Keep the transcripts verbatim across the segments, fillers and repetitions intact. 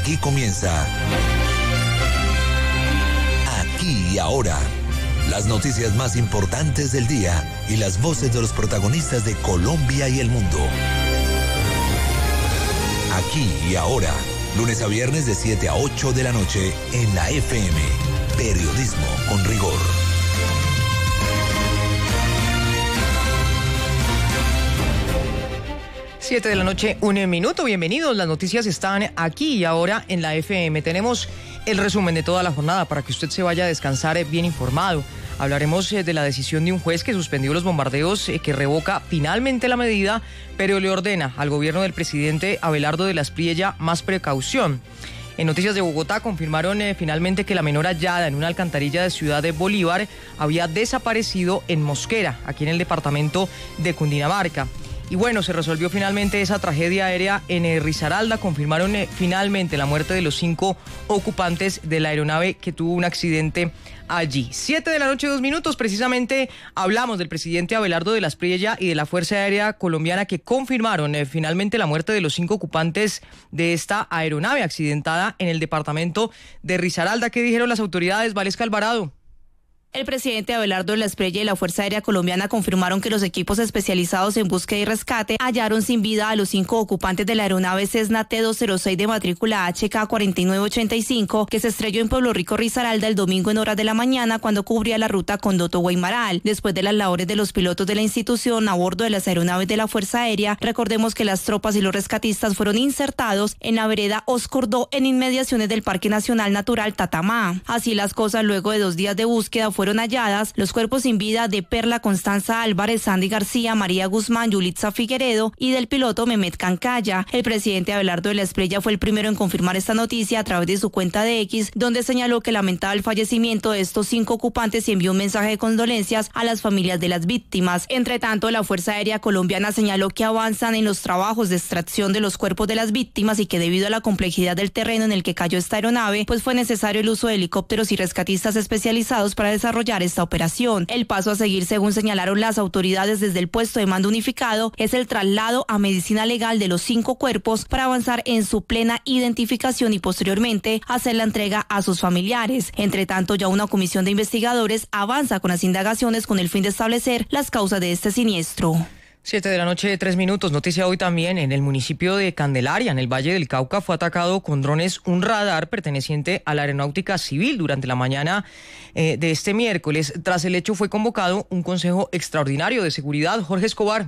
Aquí comienza Aquí y Ahora. Las noticias más importantes del día y las voces de los protagonistas de Colombia y el mundo. Aquí y Ahora, lunes a viernes de siete a ocho de la noche en la F M. Periodismo con rigor. siete de la noche, un minuto. Bienvenidos. Las noticias están aquí y ahora en la F M. Tenemos el resumen de toda la jornada para que usted se vaya a descansar bien informado. Hablaremos de la decisión de un juez que suspendió los bombardeos, que revoca finalmente la medida, pero le ordena al gobierno del presidente Abelardo de la Espriella más precaución. En Noticias de Bogotá confirmaron eh, finalmente que la menor hallada en una alcantarilla de Ciudad de Bolívar había desaparecido en Mosquera, aquí en el departamento de Cundinamarca. Y bueno, se resolvió finalmente esa tragedia aérea en eh, Risaralda. Confirmaron eh, finalmente la muerte de los cinco ocupantes de la aeronave que tuvo un accidente allí. Siete de la noche, dos minutos. Precisamente hablamos del presidente Abelardo de la Espriella y de la Fuerza Aérea Colombiana que confirmaron eh, finalmente la muerte de los cinco ocupantes de esta aeronave accidentada en el departamento de Risaralda. ¿Qué dijeron las autoridades? Valesca Alvarado. El presidente Abelardo de la Espriella y la Fuerza Aérea Colombiana confirmaron que los equipos especializados en búsqueda y rescate hallaron sin vida a los cinco ocupantes de la aeronave Cessna T doscientos seis de matrícula H K cuarenta y nueve ochenta y cinco que se estrelló en Pueblo Rico, Risaralda, el domingo en horas de la mañana cuando cubría la ruta Condoto-Guaymaral. Después de las labores de los pilotos de la institución a bordo de las aeronaves de la Fuerza Aérea, recordemos que las tropas y los rescatistas fueron insertados en la vereda Oscordó en inmediaciones del Parque Nacional Natural Tatamá. Así las cosas, luego de dos días de búsqueda fue fueron halladas los cuerpos sin vida de Perla Constanza Álvarez, Sandy García, María Guzmán, Yulitza Figueredo y del piloto Mehmet Cancaya. El presidente Abelardo de la Espriella fue el primero en confirmar esta noticia a través de su cuenta de X, donde señaló que lamentaba el fallecimiento de estos cinco ocupantes y envió un mensaje de condolencias a las familias de las víctimas. Entre tanto, la Fuerza Aérea Colombiana señaló que avanzan en los trabajos de extracción de los cuerpos de las víctimas y que debido a la complejidad del terreno en el que cayó esta aeronave, pues fue necesario el uso de helicópteros y rescatistas especializados para desarrollar esta operación. El paso a seguir, según señalaron las autoridades desde el puesto de mando unificado, es el traslado a medicina legal de los cinco cuerpos para avanzar en su plena identificación y posteriormente hacer la entrega a sus familiares. Entre tanto, ya una comisión de investigadores avanza con las indagaciones con el fin de establecer las causas de este siniestro. Siete de la noche, tres minutos. Noticia hoy también en el municipio de Candelaria, en el Valle del Cauca, fue atacado con drones un radar perteneciente a la Aeronáutica Civil durante la mañana eh, de este miércoles. Tras el hecho fue convocado un consejo extraordinario de seguridad. Jorge Escobar.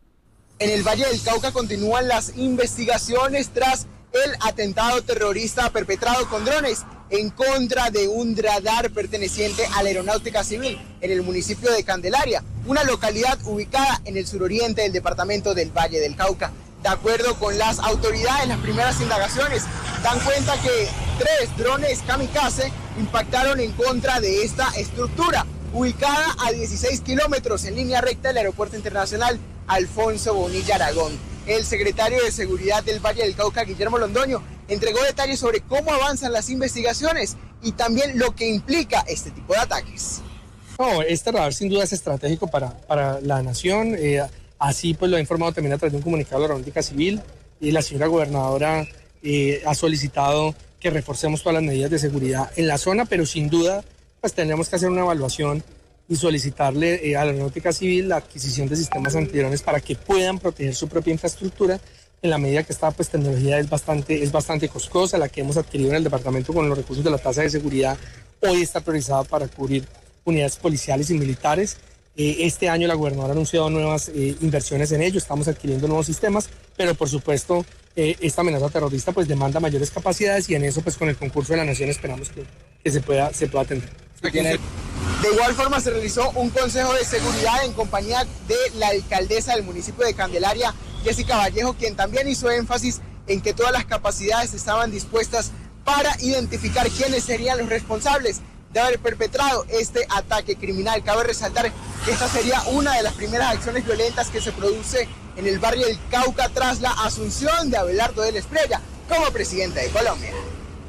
En el Valle del Cauca continúan las investigaciones tras el atentado terrorista perpetrado con drones en contra de un radar perteneciente a la Aeronáutica Civil en el municipio de Candelaria, una localidad ubicada en el suroriente del departamento del Valle del Cauca. De acuerdo con las autoridades, las primeras indagaciones dan cuenta que tres drones kamikaze impactaron en contra de esta estructura, ubicada a dieciséis kilómetros en línea recta del Aeropuerto Internacional Alfonso Bonilla Aragón. El secretario de Seguridad del Valle del Cauca, Guillermo Londoño, entregó detalles sobre cómo avanzan las investigaciones y también lo que implica este tipo de ataques. No, este radar sin duda es estratégico para, para la nación, eh, así pues lo ha informado también a través de un comunicado de la Aeronáutica Civil y la señora gobernadora eh, ha solicitado que reforcemos todas las medidas de seguridad en la zona, pero sin duda pues tendremos que hacer una evaluación y solicitarle eh, a la Aeronáutica Civil la adquisición de sistemas antidrones para que puedan proteger su propia infraestructura en la medida que esta pues, tecnología es bastante, es bastante costosa, la que hemos adquirido en el departamento con los recursos de la tasa de seguridad hoy está priorizada para cubrir unidades policiales y militares. Eh, este año la gobernadora ha anunciado nuevas eh, inversiones en ello, estamos adquiriendo nuevos sistemas, pero por supuesto eh, esta amenaza terrorista pues demanda mayores capacidades y en eso pues con el concurso de la nación esperamos que, que se, pueda, se pueda atender. De igual forma se realizó un consejo de seguridad en compañía de la alcaldesa del municipio de Candelaria, Jessica Vallejo, quien también hizo énfasis en que todas las capacidades estaban dispuestas para identificar quiénes serían los responsables de haber perpetrado este ataque criminal. Cabe resaltar que esta sería una de las primeras acciones violentas que se produce en el Valle del Cauca tras la asunción de Abelardo de la Espriella como presidente de Colombia.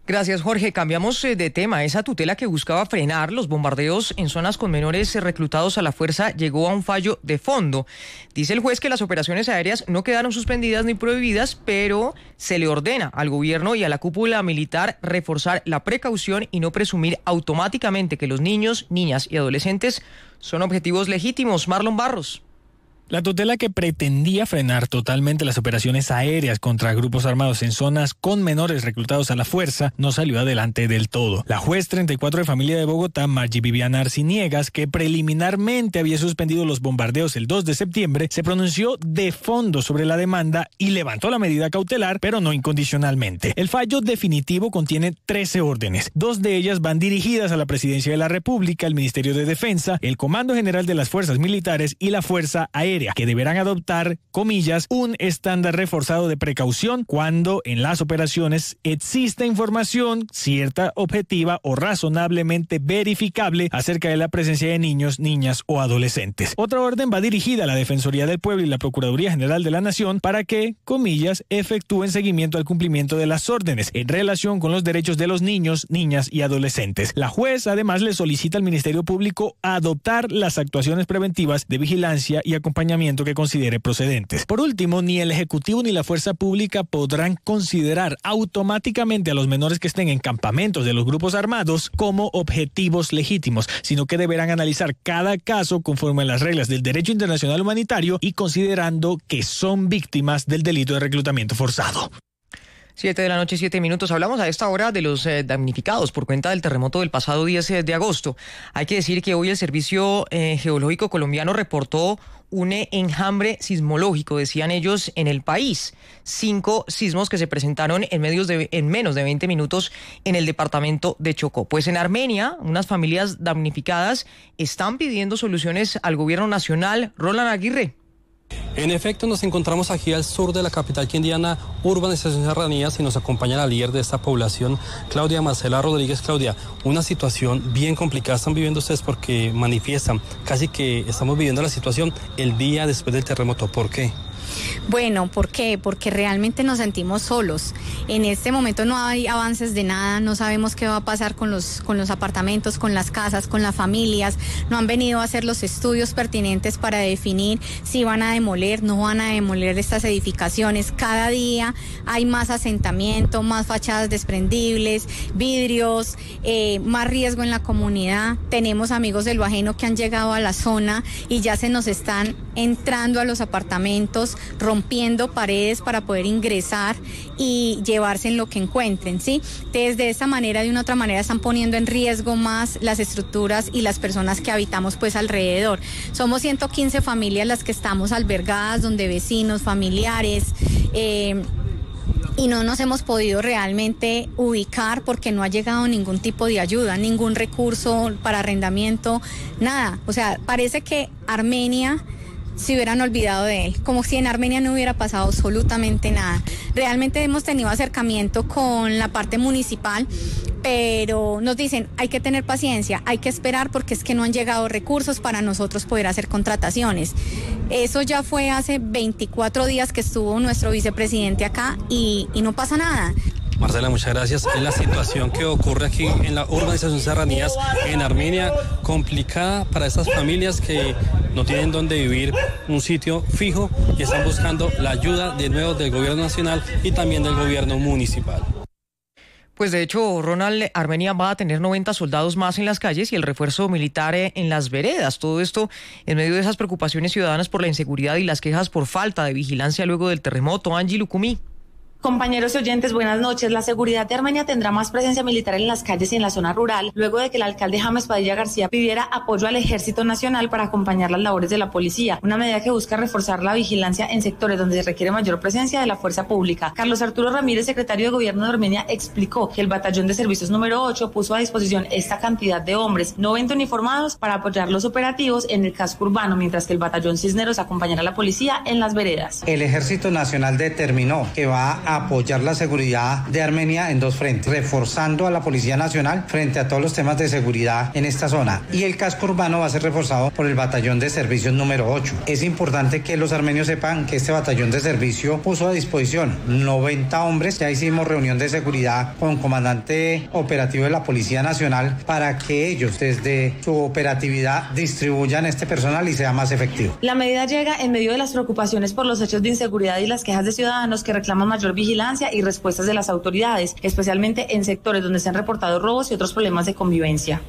Gracias, Jorge. Cambiamos de tema. Esa tutela que buscaba frenar los bombardeos en zonas con menores reclutados a la fuerza llegó a un fallo de fondo. Dice el juez que las operaciones aéreas no quedaron suspendidas ni prohibidas, pero se le ordena al gobierno y a la cúpula militar reforzar la precaución y no presumir automáticamente que los niños, niñas y adolescentes son objetivos legítimos. Marlon Barros. La tutela que pretendía frenar totalmente las operaciones aéreas contra grupos armados en zonas con menores reclutados a la fuerza no salió adelante del todo. La juez treinta y cuatro de familia de Bogotá, Margie Viviana Arciniegas, que preliminarmente había suspendido los bombardeos el dos de septiembre, se pronunció de fondo sobre la demanda y levantó la medida cautelar, pero no incondicionalmente. El fallo definitivo contiene trece órdenes. Dos de ellas van dirigidas a la Presidencia de la República, el Ministerio de Defensa, el Comando General de las Fuerzas Militares y la Fuerza Aérea, que deberán adoptar, comillas, un estándar reforzado de precaución cuando en las operaciones exista información cierta, objetiva o razonablemente verificable acerca de la presencia de niños, niñas o adolescentes. Otra orden va dirigida a la Defensoría del Pueblo y la Procuraduría General de la Nación para que, comillas, efectúen seguimiento al cumplimiento de las órdenes en relación con los derechos de los niños, niñas y adolescentes. La juez además le solicita al Ministerio Público adoptar las actuaciones preventivas de vigilancia y acompañamiento que considere procedentes. Por último, ni el Ejecutivo ni la Fuerza Pública podrán considerar automáticamente a los menores que estén en campamentos de los grupos armados como objetivos legítimos, sino que deberán analizar cada caso conforme a las reglas del derecho internacional humanitario y considerando que son víctimas del delito de reclutamiento forzado. Siete de la noche, siete minutos. Hablamos a esta hora de los eh, damnificados por cuenta del terremoto del pasado diez de agosto. Hay que decir que hoy el Servicio eh, Geológico Colombiano reportó un enjambre sismológico, decían ellos, en el país. Cinco sismos que se presentaron en, medios de, en menos de veinte minutos en el departamento de Chocó. Pues en Armenia, unas familias damnificadas están pidiendo soluciones al gobierno nacional. Roland Aguirre. En efecto, nos encontramos aquí al sur de la capital quindiana, Urbanización Serranías, y nos acompaña la líder de esta población, Claudia Marcela Rodríguez. Claudia, una situación bien complicada están viviendo ustedes porque manifiestan casi que estamos viviendo la situación el día después del terremoto. ¿Por qué? Bueno, ¿por qué? Porque realmente nos sentimos solos. En este momento no hay avances de nada, no sabemos qué va a pasar con los, con los apartamentos, con las casas, con las familias. No han venido a hacer los estudios pertinentes para definir si van a demoler, no van a demoler estas edificaciones. Cada día hay más asentamiento, más fachadas desprendibles, vidrios, eh, más riesgo en la comunidad. Tenemos amigos de lo ajeno que han llegado a la zona y ya se nos están entrando a los apartamentos, rompiendo paredes para poder ingresar y llevarse en lo que encuentren, ¿sí? Entonces, de esta manera, de una otra manera, están poniendo en riesgo más las estructuras y las personas que habitamos pues alrededor. Somos ciento quince familias las que estamos albergadas, donde vecinos, familiares, eh, y no nos hemos podido realmente ubicar porque no ha llegado ningún tipo de ayuda, ningún recurso para arrendamiento, nada. O sea, parece que Armenia se hubieran olvidado de él, como si en Armenia no hubiera pasado absolutamente nada. Realmente hemos tenido acercamiento con la parte municipal, pero nos dicen, hay que tener paciencia, hay que esperar porque es que no han llegado recursos para nosotros poder hacer contrataciones. Eso ya fue hace veinticuatro días que estuvo nuestro vicepresidente acá y, y no pasa nada. Marcela, muchas gracias. Es la situación que ocurre aquí en la Urbanización Serranías, en Armenia, complicada para estas familias que no tienen dónde vivir, un sitio fijo, y están buscando la ayuda de nuevo del gobierno nacional y también del gobierno municipal. Pues de hecho, Ronald, Armenia va a tener noventa soldados más en las calles y el refuerzo militar en las veredas. Todo esto en medio de esas preocupaciones ciudadanas por la inseguridad y las quejas por falta de vigilancia luego del terremoto. Angie Lucumí. Compañeros y oyentes, buenas noches. La seguridad de Armenia tendrá más presencia militar en las calles y en la zona rural, luego de que el alcalde James Padilla García pidiera apoyo al Ejército Nacional para acompañar las labores de la policía, una medida que busca reforzar la vigilancia en sectores donde se requiere mayor presencia de la fuerza pública. Carlos Arturo Ramírez, secretario de Gobierno de Armenia, explicó que el batallón de servicios número ocho puso a disposición esta cantidad de hombres, noventa uniformados, para apoyar los operativos en el casco urbano, mientras que el batallón Cisneros acompañará a la policía en las veredas. El Ejército Nacional determinó que va a apoyar la seguridad de Armenia en dos frentes, reforzando a la Policía Nacional frente a todos los temas de seguridad en esta zona. Y el casco urbano va a ser reforzado por el batallón de servicios número ocho. Es importante que los armenios sepan que este batallón de servicio puso a disposición noventa hombres. Ya hicimos reunión de seguridad con el comandante operativo de la Policía Nacional para que ellos desde su operatividad distribuyan este personal y sea más efectivo. La medida llega en medio de las preocupaciones por los hechos de inseguridad y las quejas de ciudadanos que reclaman mayor vigilancia y respuestas de las autoridades, especialmente en sectores donde se han reportado robos y otros problemas de convivencia.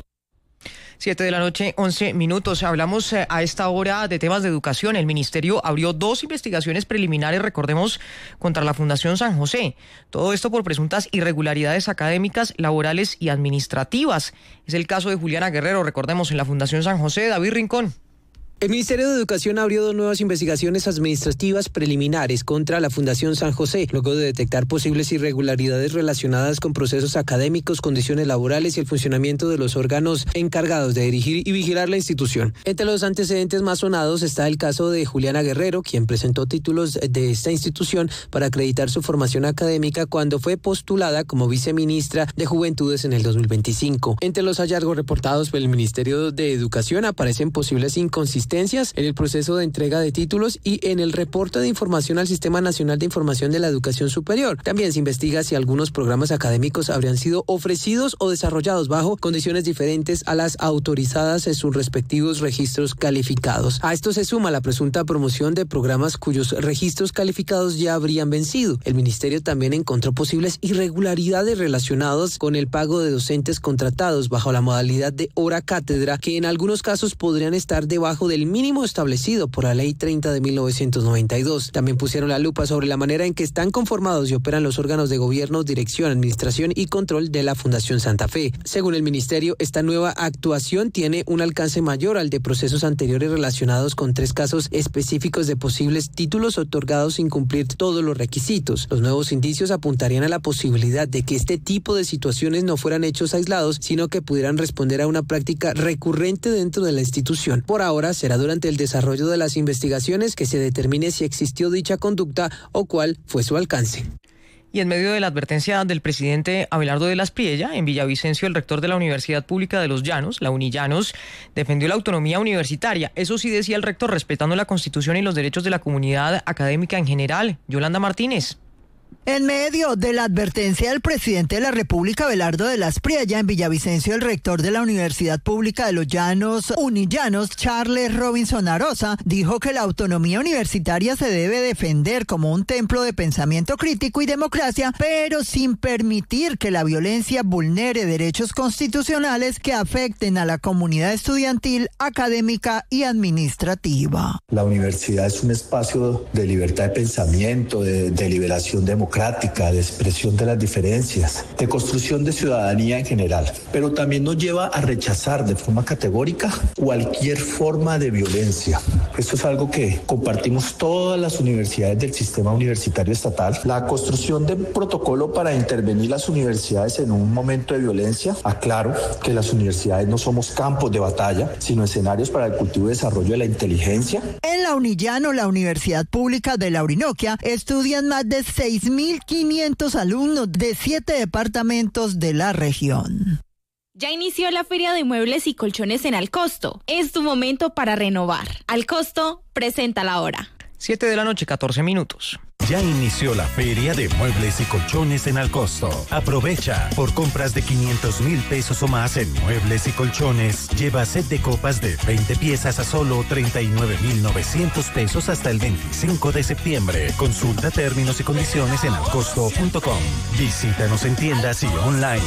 Siete de la noche, once minutos. Hablamos eh, a esta hora de temas de educación. El ministerio abrió dos investigaciones preliminares, recordemos, contra la Fundación San José. Todo esto por presuntas irregularidades académicas, laborales y administrativas. Es el caso de Juliana Guerrero, recordemos, en la Fundación San José. David Rincón. El Ministerio de Educación abrió dos nuevas investigaciones administrativas preliminares contra la Fundación San José, luego de detectar posibles irregularidades relacionadas con procesos académicos, condiciones laborales y el funcionamiento de los órganos encargados de dirigir y vigilar la institución. Entre los antecedentes más sonados está el caso de Juliana Guerrero, quien presentó títulos de esta institución para acreditar su formación académica cuando fue postulada como viceministra de Juventudes en el dos mil veinticinco. Entre los hallazgos reportados por el Ministerio de Educación aparecen posibles inconsistencias en el proceso de entrega de títulos y en el reporte de información al Sistema Nacional de Información de la Educación Superior. También se investiga si algunos programas académicos habrían sido ofrecidos o desarrollados bajo condiciones diferentes a las autorizadas en sus respectivos registros calificados. A esto se suma la presunta promoción de programas cuyos registros calificados ya habrían vencido. El ministerio también encontró posibles irregularidades relacionadas con el pago de docentes contratados bajo la modalidad de hora cátedra, que en algunos casos podrían estar debajo del mínimo establecido por la Ley treinta de mil novecientos noventa y dos. También pusieron la lupa sobre la manera en que están conformados y operan los órganos de gobierno, dirección, administración y control de la Fundación Santa Fe. Según el ministerio, esta nueva actuación tiene un alcance mayor al de procesos anteriores relacionados con tres casos específicos de posibles títulos otorgados sin cumplir todos los requisitos. Los nuevos indicios apuntarían a la posibilidad de que este tipo de situaciones no fueran hechos aislados, sino que pudieran responder a una práctica recurrente dentro de la institución. Por ahora, será durante el desarrollo de las investigaciones que se determine si existió dicha conducta o cuál fue su alcance. Y en medio de la advertencia del presidente Abelardo de las Priella, en Villavicencio, el rector de la Universidad Pública de los Llanos, la Unillanos, defendió la autonomía universitaria. Eso sí decía el rector, respetando la Constitución y los derechos de la comunidad académica en general. Yolanda Martínez. En medio de la advertencia del presidente de la República, Abelardo de las Priella, en Villavicencio, el rector de la Universidad Pública de los Llanos, Unillanos, Charles Robinson Arosa, dijo que la autonomía universitaria se debe defender como un templo de pensamiento crítico y democracia, pero sin permitir que la violencia vulnere derechos constitucionales que afecten a la comunidad estudiantil, académica y administrativa. La universidad es un espacio de libertad de pensamiento, de, de liberación democrática, de expresión de las diferencias, de construcción de ciudadanía en general, pero también nos lleva a rechazar de forma categórica cualquier forma de violencia. Esto es algo que compartimos todas las universidades del sistema universitario estatal. La construcción de un protocolo para intervenir las universidades en un momento de violencia. Aclaro que las universidades no somos campos de batalla, sino escenarios para el cultivo y desarrollo de la inteligencia. En la Unillano, la Universidad Pública de la Orinoquia, estudian más de seis mil quinientos alumnos de siete departamentos de la región. Ya inició la Feria de Muebles y Colchones en Alcosto. Es tu momento para renovar. Alcosto, presenta la hora. Siete de la noche, catorce minutos. Ya inició la Feria de Muebles y Colchones en Alcosto. Aprovecha. Por compras de quinientos mil pesos o más en muebles y colchones, lleva set de copas de veinte piezas a solo treinta y nueve mil novecientos pesos hasta el veinticinco de septiembre. Consulta términos y condiciones en alcosto punto com. Visítanos en tiendas y online.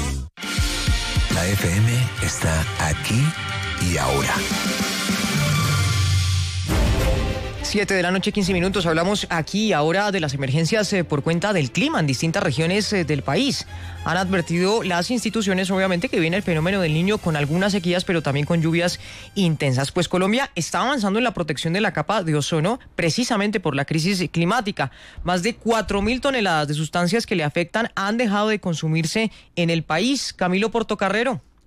La F M está aquí y ahora. Siete de la noche, quince minutos. Hablamos aquí y ahora de las emergencias eh, por cuenta del clima en distintas regiones eh, del país. Han advertido las instituciones, obviamente, que viene el fenómeno del Niño con algunas sequías, pero también con lluvias intensas. Pues Colombia está avanzando en la protección de la capa de ozono precisamente por la crisis climática. Más de cuatro mil toneladas de sustancias que le afectan han dejado de consumirse en el país. Camilo Portocarrero.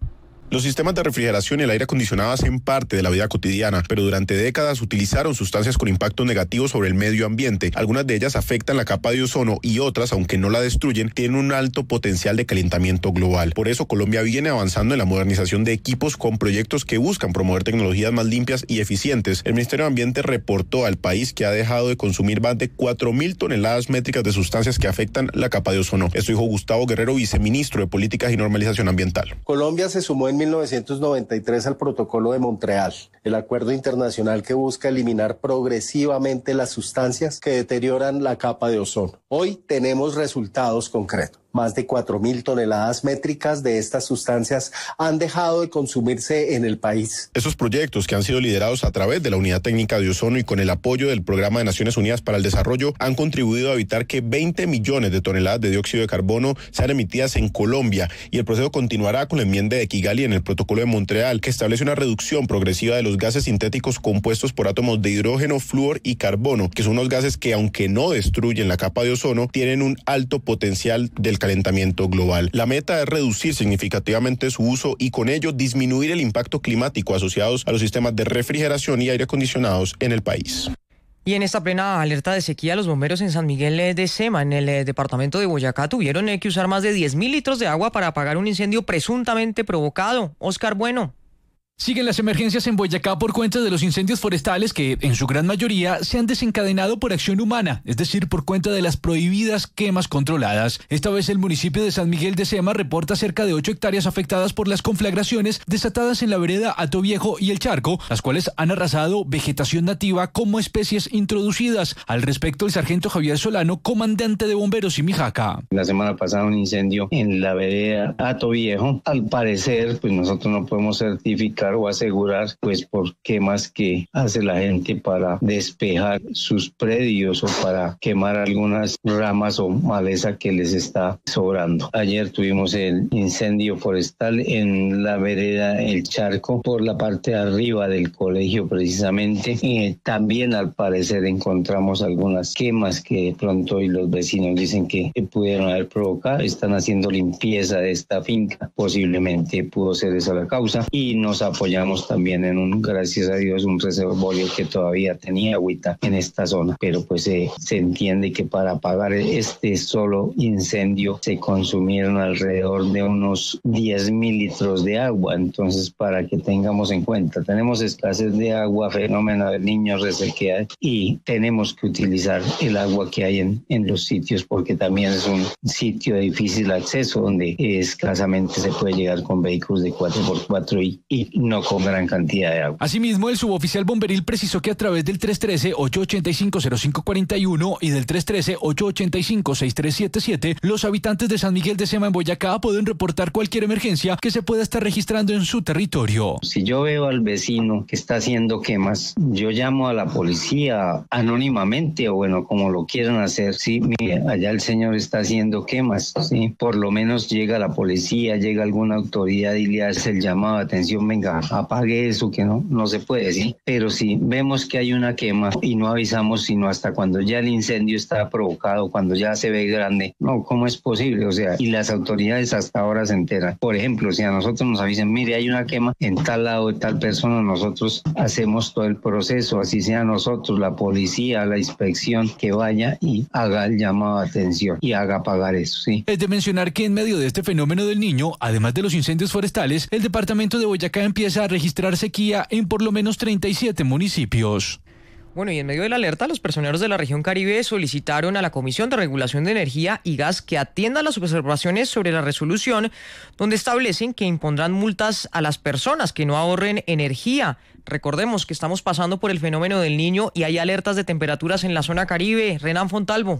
Los sistemas de refrigeración y el aire acondicionado hacen parte de la vida cotidiana, pero durante décadas utilizaron sustancias con impacto negativo sobre el medio ambiente. Algunas de ellas afectan la capa de ozono y otras, aunque no la destruyen, tienen un alto potencial de calentamiento global. Por eso Colombia viene avanzando en la modernización de equipos con proyectos que buscan promover tecnologías más limpias y eficientes. El Ministerio de Ambiente reportó al país que ha dejado de consumir más de cuatro mil toneladas métricas de sustancias que afectan la capa de ozono. Esto dijo Gustavo Guerrero, viceministro de Políticas y Normalización Ambiental. Colombia se sumó en mil novecientos noventa y tres al Protocolo de Montreal, el acuerdo internacional que busca eliminar progresivamente las sustancias que deterioran la capa de ozono. Hoy tenemos resultados concretos. Más de cuatro mil toneladas métricas de estas sustancias han dejado de consumirse en el país. Esos proyectos, que han sido liderados a través de la Unidad Técnica de Ozono y con el apoyo del Programa de Naciones Unidas para el Desarrollo, han contribuido a evitar que veinte millones de toneladas de dióxido de carbono sean emitidas en Colombia, y el proceso continuará con la enmienda de Kigali en el Protocolo de Montreal, que establece una reducción progresiva de los gases sintéticos compuestos por átomos de hidrógeno, flúor y carbono, que son unos gases que, aunque no destruyen la capa de ozono, tienen un alto potencial del calentamiento global. La meta es reducir significativamente su uso y con ello disminuir el impacto climático asociados a los sistemas de refrigeración y aire acondicionados en el país. Y en esta plena alerta de sequía, los bomberos en San Miguel de Sema, en el eh, departamento de Boyacá, tuvieron eh, que usar más de diez mil litros de agua para apagar un incendio presuntamente provocado. Oscar Bueno. Siguen las emergencias en Boyacá por cuenta de los incendios forestales que, en su gran mayoría, se han desencadenado por acción humana, es decir, por cuenta de las prohibidas quemas controladas. Esta vez el municipio de San Miguel de Sema reporta cerca de ocho hectáreas afectadas por las conflagraciones desatadas en la vereda Hato Viejo y El Charco, las cuales han arrasado vegetación nativa como especies introducidas. Al respecto, el sargento Javier Solano, comandante de bomberos Imijaca. La semana pasada un incendio en la vereda Hato Viejo. Al parecer, pues nosotros no podemos certificar o asegurar, pues por quemas que hace la gente para despejar sus predios o para quemar algunas ramas o maleza que les está sobrando. Ayer tuvimos el incendio forestal en la vereda El Charco, por la parte de arriba del colegio precisamente, y también al parecer encontramos algunas quemas que de pronto y los vecinos dicen que pudieron haber provocado. Están haciendo limpieza de esta finca, posiblemente pudo ser esa la causa, y nos apoyamos también en un, gracias a Dios, un reservorio que todavía tenía agüita en esta zona, pero pues eh, se entiende que para apagar este solo incendio se consumieron alrededor de unos diez mil litros de agua. Entonces, para que tengamos en cuenta, tenemos escasez de agua, fenómeno del niño, resequedad, y tenemos que utilizar el agua que hay en, en los sitios, porque también es un sitio de difícil acceso donde escasamente se puede llegar con vehículos de cuatro por cuatro y, y no con gran cantidad de agua. Asimismo, el suboficial bomberil precisó que a través del tres uno tres, ocho ocho cinco, cero cinco cuatro uno y del tres uno tres, ocho ocho cinco, seis tres siete siete, los habitantes de San Miguel de Sema en Boyacá pueden reportar cualquier emergencia que se pueda estar registrando en su territorio. Si yo veo al vecino que está haciendo quemas, yo llamo a la policía anónimamente, o bueno, como lo quieran hacer. Sí, mire, allá el señor está haciendo quemas, sí, por lo menos llega la policía, llega alguna autoridad y le hace el llamado de atención, venga, apague eso, que no, no se puede, sí. Pero si vemos que hay una quema y no avisamos sino hasta cuando ya el incendio está provocado, cuando ya se ve grande, no, ¿cómo es posible? O sea, y las autoridades hasta ahora se enteran. Por ejemplo, si a nosotros nos avisan, mire, hay una quema en tal lado de tal persona, nosotros hacemos todo el proceso, así sea nosotros, la policía, la inspección, que vaya y haga el llamado de atención y haga pagar eso, sí. Es de mencionar que en medio de este fenómeno del Niño, además de los incendios forestales, el departamento de Boyacá empieza a registrar sequía en por lo menos treinta y siete municipios. Bueno, y en medio de la alerta, los personeros de la región Caribe solicitaron a la Comisión de Regulación de Energía y Gas que atienda las observaciones sobre la resolución, donde establecen que impondrán multas a las personas que no ahorren energía. Recordemos que estamos pasando por el fenómeno del Niño y hay alertas de temperaturas en la zona Caribe. Renan Fontalvo.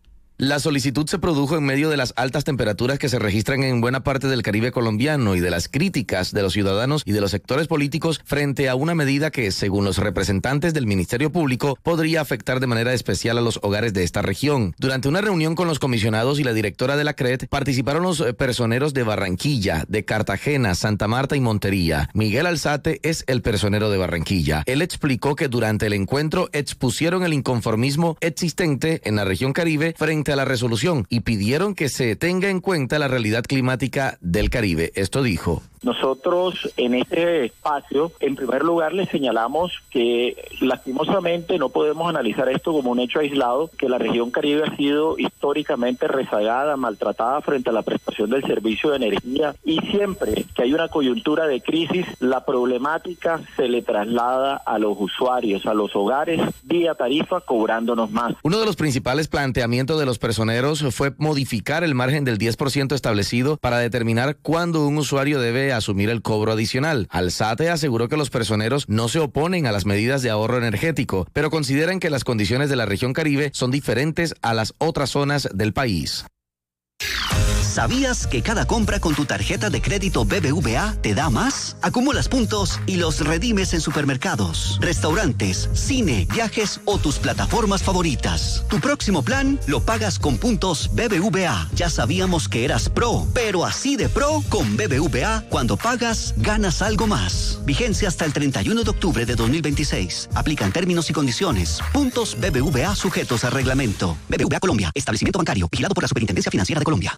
La solicitud se produjo en medio de las altas temperaturas que se registran en buena parte del Caribe colombiano y de las críticas de los ciudadanos y de los sectores políticos frente a una medida que, según los representantes del Ministerio Público, podría afectar de manera especial a los hogares de esta región. Durante una reunión con los comisionados y la directora de la C R E T, participaron los personeros de Barranquilla, de Cartagena, Santa Marta y Montería. Miguel Alzate es el personero de Barranquilla. Él explicó que durante el encuentro expusieron el inconformismo existente en la región Caribe frente a la resolución y pidieron que se tenga en cuenta la realidad climática del Caribe. Esto dijo. Nosotros en este espacio, en primer lugar, les señalamos que lastimosamente no podemos analizar esto como un hecho aislado, que la región Caribe ha sido históricamente rezagada, maltratada frente a la prestación del servicio de energía, y siempre que hay una coyuntura de crisis, la problemática se le traslada a los usuarios, a los hogares, vía tarifa, cobrándonos más. Uno de los principales planteamientos de los personeros fue modificar el margen del diez por ciento establecido para determinar cuándo un usuario debe asumir el cobro adicional. Alzate aseguró que los personeros no se oponen a las medidas de ahorro energético, pero consideran que las condiciones de la región Caribe son diferentes a las otras zonas del país. ¿Sabías que cada compra con tu tarjeta de crédito B B V A te da más? Acumulas puntos y los redimes en supermercados, restaurantes, cine, viajes o tus plataformas favoritas. Tu próximo plan lo pagas con puntos B B V A. Ya sabíamos que eras pro, pero así de pro con B B V A, cuando pagas, ganas algo más. Vigencia hasta el treinta y uno de octubre de dos mil veintiséis. Aplican términos y condiciones. Puntos B B V A sujetos a reglamento. B B V A Colombia, establecimiento bancario, vigilado por la Superintendencia Financiera de Colombia.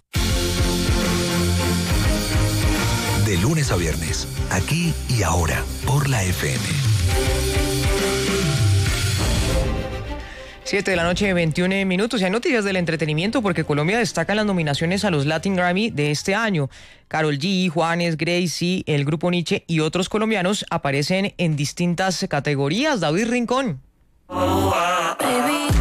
De lunes a viernes, aquí y ahora, por la F M. siete de la noche, veintiún minutos. Y hay noticias del entretenimiento porque Colombia destaca en las nominaciones a los Latin Grammy de este año. Karol G, Juanes, Gracie, el grupo Nietzsche y otros colombianos aparecen en distintas categorías. David Rincón. Oh, ah, baby,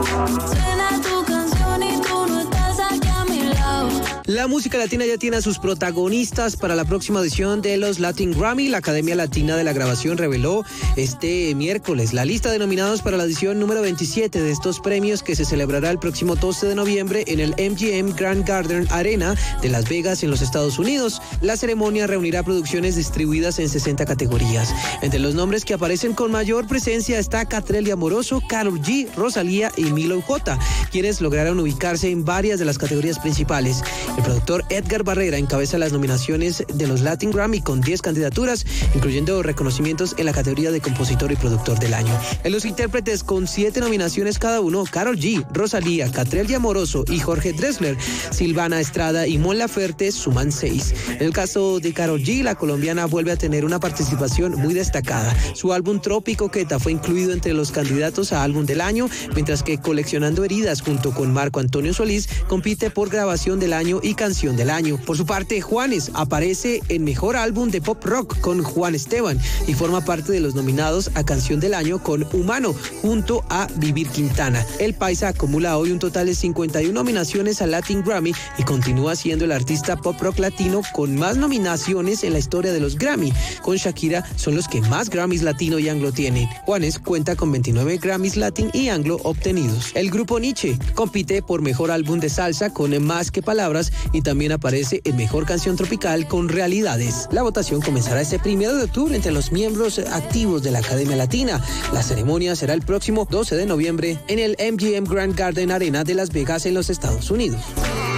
suena tu canción y tú no estás aquí a mi lado. La música latina ya tiene a sus protagonistas para la próxima edición de los Latin Grammy. La Academia Latina de la Grabación reveló este miércoles la lista de nominados para la edición número veintisiete de estos premios, que se celebrará el próximo doce de noviembre en el M G M Grand Garden Arena de Las Vegas, en los Estados Unidos. La ceremonia reunirá producciones distribuidas en sesenta categorías. Entre los nombres que aparecen con mayor presencia está Catriel Amoroso, Karol G, Rosalía y Milo J, quienes lograron ubicarse en varias de las categorías principales. El productor Edgar Barrera encabeza las nominaciones de los Latin Grammy con diez candidaturas, incluyendo reconocimientos en la categoría de compositor y productor del año. En los intérpretes, con siete nominaciones cada uno, Karol G, Rosalía, Catriel Amoroso y Jorge Drexler, Silvana Estrada y Mon Laferte suman seis. En el caso de Karol G, la colombiana vuelve a tener una participación muy destacada. Su álbum Trópico Queta fue incluido entre los candidatos a álbum del año, mientras que Coleccionando Heridas, junto con Marco Antonio Solís, compite por grabación del año y canción del año. Por su parte, Juanes aparece en mejor álbum de pop rock con Juan Esteban y forma parte de los nominados a canción del año con Humano, junto a Vivir Quintana. El paisa acumula hoy un total de cincuenta y una nominaciones al Latin Grammy y continúa siendo el artista pop rock latino con más nominaciones en la historia de los Grammy. Con Shakira son los que más Grammys latino y anglo tienen. Juanes cuenta con veintinueve Grammys Latin y anglo obtenidos. El grupo Nietzsche compite por mejor álbum de salsa con Más que Palabras y también aparece en mejor canción tropical con Realidades. La votación comenzará este primero de octubre entre los miembros activos de la Academia Latina. La ceremonia será el próximo doce de noviembre en el M G M Grand Garden Arena de Las Vegas, en los Estados Unidos.